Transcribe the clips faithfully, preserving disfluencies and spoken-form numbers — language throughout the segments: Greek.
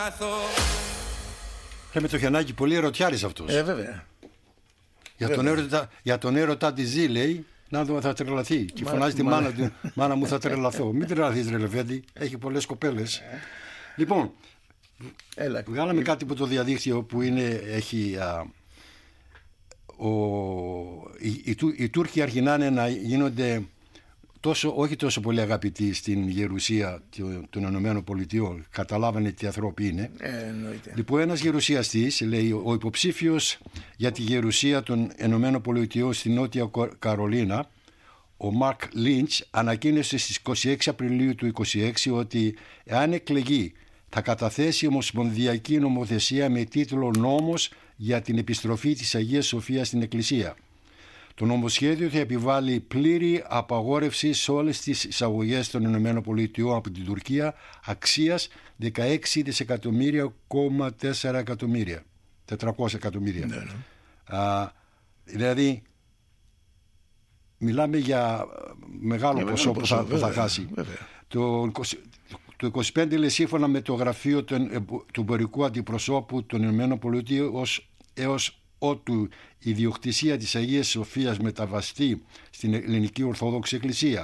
Ε, με το Γιαννάκη πολύ ερωτιάρης αυτός. Ε, βέβαια. Για τον έρωτα, για τον έρωτα τη ζει, λέει, να δούμε θα τρελαθεί. Και φωνάζει τη μάνα του, μάνα μου θα τρελαθώ. Μην τρελαθείς ρε Λεβέντη, έχει πολλές κοπέλες. Λοιπόν, Έλα. βγάλαμε κάτι από το διαδίκτυο που είναι, έχει... Α, ο, οι, οι, οι Τούρκοι αρχινάνε να γίνονται τόσο, όχι τόσο πολύ αγαπητοί στην γερουσία των Ηνωμένων Πολιτειών. Καταλάβανε τι ανθρώποι είναι. Ε, λοιπόν, ένας γερουσιαστής, λέει, ο υποψήφιος για τη γερουσία των Ηνωμένων Πολιτειών στη Νότια Καρολίνα, ο Μαρκ Λίντς, ανακοίνωσε στις είκοσι έξι Απριλίου του είκοσι έξι ότι εάν εκλεγεί θα καταθέσει ομοσπονδιακή νομοθεσία με τίτλο «Νόμος για την επιστροφή της Αγίας Σοφίας στην Εκκλησία». Το νομοσχέδιο θα επιβάλλει πλήρη απαγόρευση σε όλες τις εισαγωγές των ΗΠΑ από την Τουρκία αξίας δεκαέξι δισεκατομμύρια κόμμα τέσσερα εκατομμύρια, τετρακόσια εκατομμύρια. Ναι, ναι. Α, δηλαδή μιλάμε για μεγάλο για ποσό που θα, που θα χάσει. Το, το είκοσι πέντε λέει, σύμφωνα με το γραφείο του, του εμπορικού αντιπροσώπου των ΗΠΑ, ως, έως ότου η ιδιοκτησία της Αγίας Σοφίας μεταβαστεί στην Ελληνική Ορθόδοξη Εκκλησία.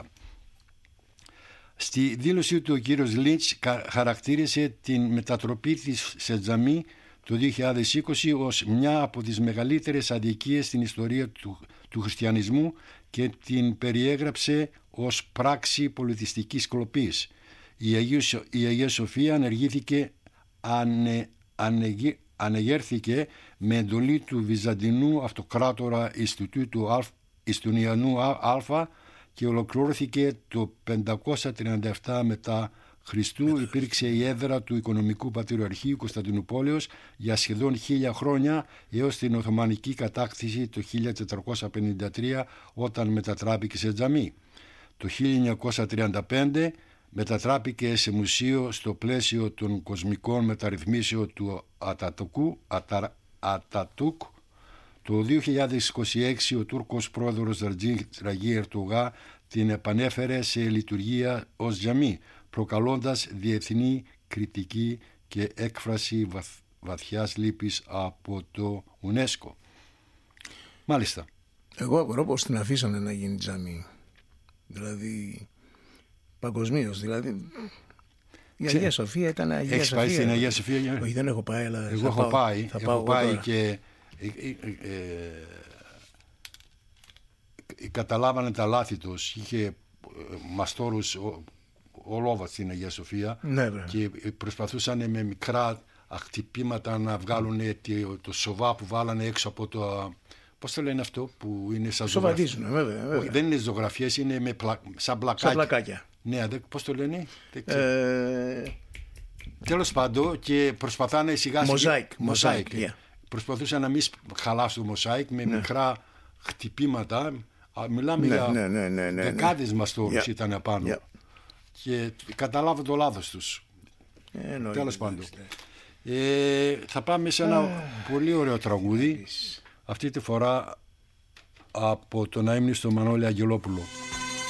Στη δήλωσή του ο κύριος Λίντς χαρακτήρισε την μετατροπή της σε τζαμί το δύο χιλιάδες είκοσι ως μια από τις μεγαλύτερες αδικίες στην ιστορία του, του χριστιανισμού και την περιέγραψε ως πράξη πολιτιστικής κλοπής. Η Αγία, η Αγία Σοφία ανεργήθηκε ανε, ανεγε, ανεγέρθηκε με εντολή του Βυζαντινού Αυτοκράτορα Ιστουνιανού Α και ολοκληρώθηκε το πεντακόσια τριάντα επτά μετά Χριστού. Υπήρξε η έδρα του Οικονομικού Πατριαρχείου Κωνσταντινούπολεως για σχεδόν χίλια χρόνια έως την Οθωμανική κατάκτηση το χίλια τετρακόσια πενήντα τρία, όταν μετατράπηκε σε τζαμί. Το χίλια εννιακόσια τριάντα πέντε μετατράπηκε σε μουσείο στο πλαίσιο των κοσμικών μεταρρυθμίσεων του Ατατουκού, Ατα, Ατατούκ. Το δύο χιλιάδες είκοσι έξι ο Τούρκος πρόεδρος Ραγί Ερτογά την επανέφερε σε λειτουργία ως τζαμί, προκαλώντας διεθνή κριτική και έκφραση βαθ, βαθιάς λύπης από το UNESCO. Μάλιστα. Εγώ απορώ πως την αφήσανε να γίνει τζαμί. Δηλαδή... παγκοσμίως, δηλαδή. Η Αγία Σοφία ήταν Αγία Έχεις Σοφία. Έχεις πάει στην Αγία Σοφία? Όχι, δεν έχω πάει, αλλά εγώ θα έχω πάω, πάει, θα έχω πάω πάει και ε, ε, ε, ε, καταλάβανε τα λάθη τους. Είχε ε, μαστόρους ολόβα στην Αγία Σοφία, ναι, και προσπαθούσαν με μικρά χτυπήματα να βγάλουν το, το σοβά που βάλανε έξω από το... Πώς το λένε αυτό που είναι σαν ζωγραφίες? Βέβαια, βέβαια. Δεν είναι ζωγραφίες, είναι με πλα... σαν πλακάκια. Σαν πλακάκια. Ναι, πώς το λένε? Ε... Τέλος πάντων, και προσπαθάνε σιγά σιγά... Μοζάικ. Μοζάικ, yeah. Προσπαθούσαν να μην χαλάσουν το μοζάικ με ναι. μικρά χτυπήματα. Μιλάμε ναι, για ναι, ναι, ναι, ναι, δεκάδες ναι. μαστόρους yeah. ήταν απάνω. Yeah. Και καταλάβω το λάθος τους. Ε, Τέλος πάντων. Ε, θα πάμε σε ένα uh. πολύ ωραίο τραγούδι. Αυτή τη φορά από τον αείμνηστο Μανώλη Αγγελόπουλο.